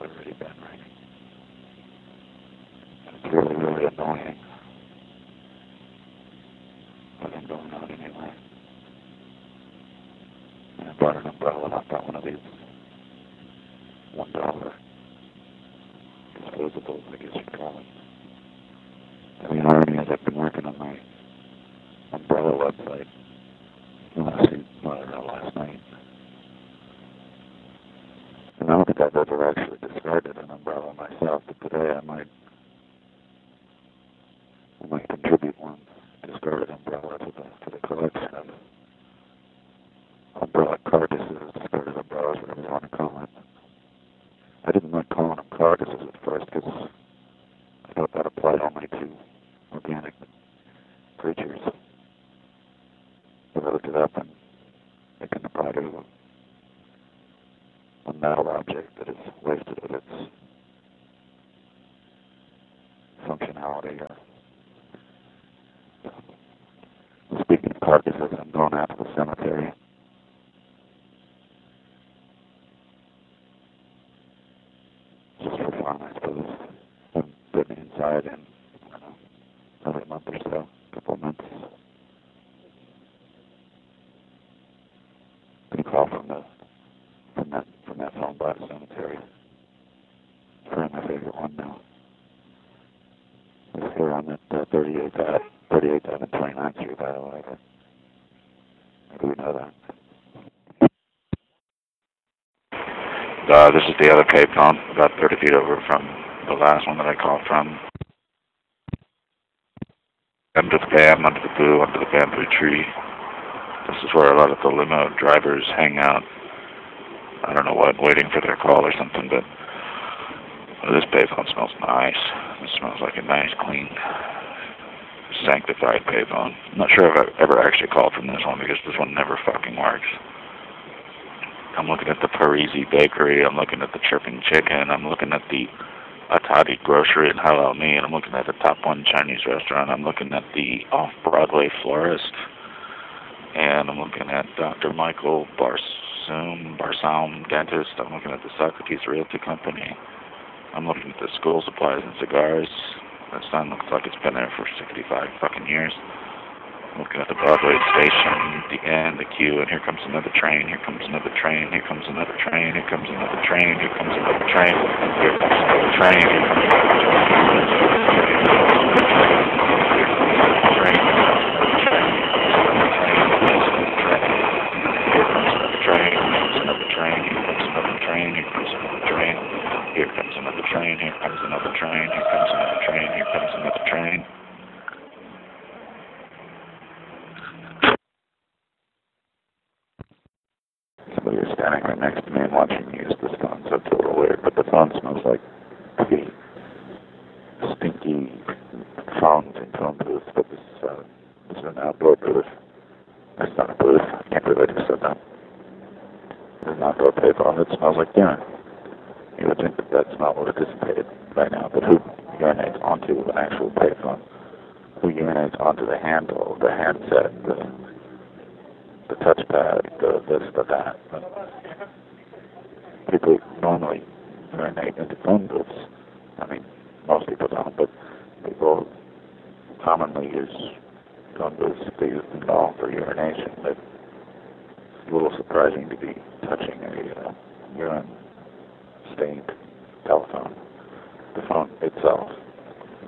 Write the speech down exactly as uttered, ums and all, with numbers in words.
already been ringing. And it's really, really annoying. But I'm going out anyway. And I bought an umbrella. I bought one of these one dollar disposables, I guess you'd call it. And the irony is I've been working on my umbrella website. Last, well, last night. And I don't think I've ever actually discarded an umbrella myself, but today I might I might contribute one discarded umbrella to the to the collection of umbrella carcasses, discarded umbrellas, whatever you want to call it. I didn't like calling them carcasses at first because I thought that applied only to organic creatures. But I looked it up and it can apply to a metal object that is wasted of its functionality. Or speaking of carcasses, I'm going out to the cemetery. Just for fun, I suppose. I've been inside in, I don't know, probably a month or so, a couple of months. Got a call from the from that from that phone by the cemetery. It's probably my favorite one now. It's here on that uh, thirty-eighth Avenue, twenty-ninth Street, by the way. Maybe we know that. Uh, this is the other payphone, about thirty feet over from the last one that I called from. Under the bam, under the boo, under the bamboo tree. This is where a lot of the limo drivers hang out. I don't know what, waiting for their call or something, but well, this payphone smells nice. It smells like a nice, clean, sanctified payphone. I'm not sure if I've ever actually called from this one because this one never fucking works. I'm looking at the Parisi Bakery, I'm looking at the Chirping Chicken, I'm looking at the Atati Grocery and Halal Me, and I'm looking at the Top One Chinese Restaurant, I'm looking at the Off-Broadway Florist, and I'm looking at Doctor Michael Barsoom, Barsoom Dentist, I'm looking at the Socrates Realty Company, I'm looking at the School Supplies and Cigars. That sign looks like it's been there for sixty-five fucking years. I'm looking at the Broadway station, the end, the queue, and here comes another train, here comes another train, here comes another train, here comes another train, here comes another train, here comes another train, here comes another train, here comes another train, here comes another train, here comes another train, here comes another train. Somebody is standing right next to me and watching me use this phone, so it's a little weird, but the phone smells like pretty stinky phones and phone booths, but this, uh, this is an outdoor booth. It's not a booth. I can't believe I just said that. It's an outdoor payphone that smells like dinner. You would think that that's not what it dissipated right now, but who urinates onto an actual payphone? Who urinates onto the handle, the handset, the the touchpad, the this, the that? People normally urinate into phone booths. I mean, most people don't, but people commonly use phone booths if they use them at all for urination. But it's a little surprising to be touching a uh, urine stained telephone. The phone itself